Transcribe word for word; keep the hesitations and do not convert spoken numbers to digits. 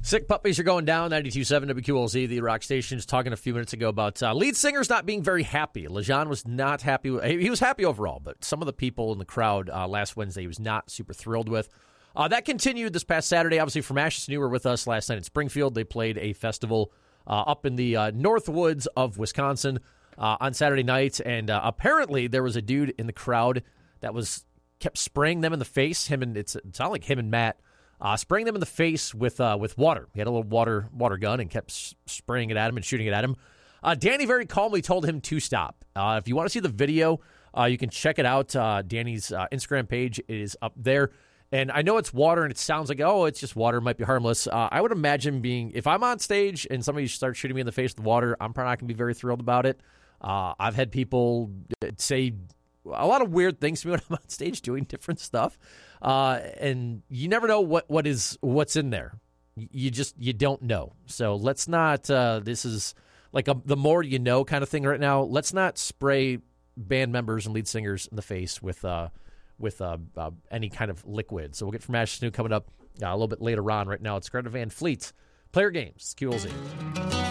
Sick puppies are going down. ninety-two point seven W Q L Z, the rock station, is talking a few minutes ago about uh, lead singers not being very happy. LeJean was not happy. With, he was happy overall, but some of the people in the crowd uh, last Wednesday he was not super thrilled with. Uh, that continued this past Saturday. Obviously, from Ashes New were with us last night in Springfield. They played a festival uh, up in the uh, North Woods of Wisconsin uh, on Saturday night, and uh, apparently there was a dude in the crowd that was kept spraying them in the face. Him and it's, it sounded like him and Matt. Uh, spraying them in the face with uh, with water. He had a little water water gun and kept s- spraying it at him and shooting it at him. Uh, Danny very calmly told him to stop. Uh, if you want to see the video, uh, you can check it out. Uh, Danny's uh, Instagram page is up there. And I know it's water and it sounds like, oh, it's just water, might be harmless. Uh, I would imagine being, if I'm on stage and somebody starts shooting me in the face with water, I'm probably not going to be very thrilled about it. Uh, I've had people say a lot of weird things to me when I'm on stage doing different stuff. Uh, and you never know what, what is, what's in there. You just, you don't know. So let's not, uh, this is like a, the more you know kind of thing right now. Let's not spray band members and lead singers in the face with, uh, with, uh, uh any kind of liquid. So we'll get from Ashes New coming up uh, a little bit later on. Right now, it's Greta Van Fleet. Player Games, Q L Z.